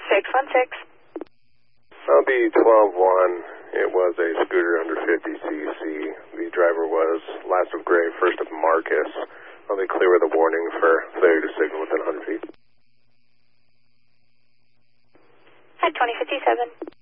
616. I'll be 12-1. It was a scooter under 50cc. The driver was last of Gray, first of Marcus. I'll be clear with a warning for failure to signal within 100 feet. At 2057.